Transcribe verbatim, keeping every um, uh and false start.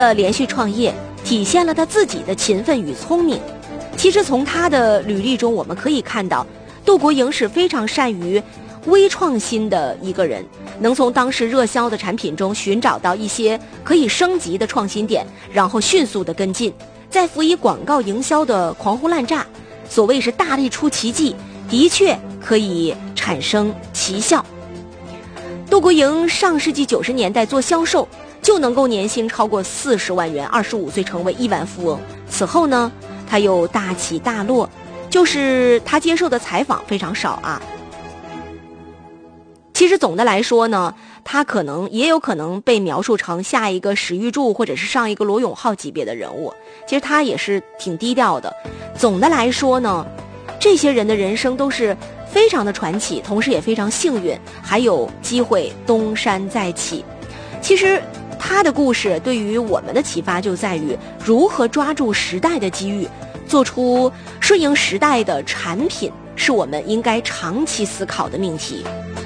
呃，连续创业体现了他自己的勤奋与聪明。其实从他的履历中，我们可以看到，杜国营是非常善于微创新的一个人，能从当时热销的产品中寻找到一些可以升级的创新点，然后迅速的跟进，再辅以广告营销的狂呼滥炸，所谓是大力出奇迹，的确可以产生奇效。杜国营上世纪九十年代做销售就能够年薪超过四十万元，二十五岁成为亿万富翁。此后呢，他又大起大落，就是他接受的采访非常少啊。其实总的来说呢，他可能也有可能被描述成下一个史玉柱或者是上一个罗永浩级别的人物。其实他也是挺低调的。总的来说呢，这些人的人生都是非常的传奇，同时也非常幸运，还有机会东山再起。其实他的故事对于我们的启发就在于如何抓住时代的机遇，做出顺应时代的产品，是我们应该长期思考的命题。